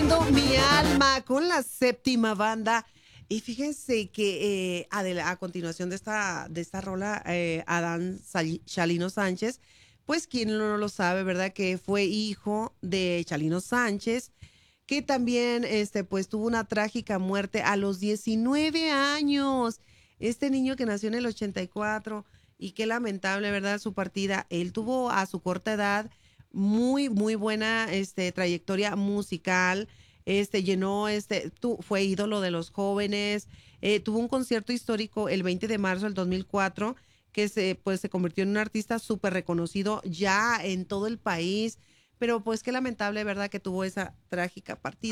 Robando mi alma con la séptima banda. Y fíjense que a continuación de esta rola, Chalino Sánchez, pues quien no lo sabe, ¿verdad? Que fue hijo de Chalino Sánchez, que también pues tuvo una trágica muerte a los 19 años. Este niño que nació en el 84 y qué lamentable, ¿verdad? Su partida. Él tuvo a su corta edad muy, muy buena trayectoria musical. Fue ídolo de los jóvenes. Tuvo un concierto histórico el 20 de marzo del 2004 que se convirtió en un artista súper reconocido ya en todo el país. Pero pues qué lamentable, ¿verdad? Que tuvo esa trágica partida.